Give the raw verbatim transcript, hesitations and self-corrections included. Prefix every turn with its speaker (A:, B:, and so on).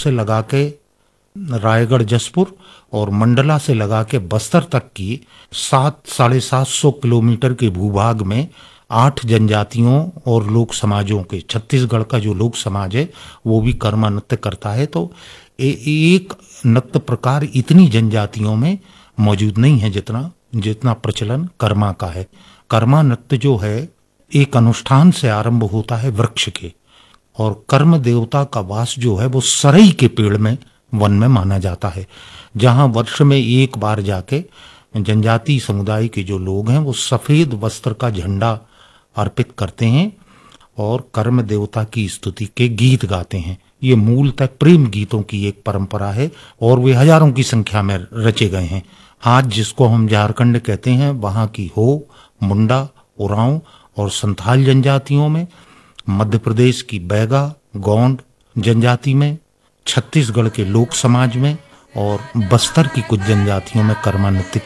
A: से लगा के रायगढ़ जसपुर और मंडला से लगा के बस्तर तक की सात साढ़े सात सौ किलोमीटर के भूभाग में आठ जनजातियों और लोक समाजों के, छत्तीसगढ़ का जो लोक समाज है वो भी कर्मा नृत्य करता है। तो ए, एक नृत्य प्रकार इतनी जनजातियों में मौजूद नहीं है जितना जितना प्रचलन कर्मा का है। कर्मा नृत्य जो है एक अनुष्ठान से आरंभ होता है वृक्ष के, और कर्म देवता का वास जो है वो सरई के पेड़ में, वन में माना जाता है, जहां वर्ष में एक बार जाके जनजाति समुदाय के जो लोग हैं वो सफेद वस्त्र का झंडा अर्पित करते हैं और कर्म देवता की स्तुति के गीत गाते हैं। ये मूलतः प्रेम गीतों की एक परंपरा है और वे हजारों की संख्या में रचे गए हैं। आज जिसको हम झारखंड कहते हैं, वहां की हो, मुंडा, उरांव और संथाल जनजातियों में, मध्य प्रदेश की बैगा, गोंड जनजाति में, छत्तीसगढ़ के लोक समाज में और बस्तर की कुछ जनजातियों में कर्मा नृत्य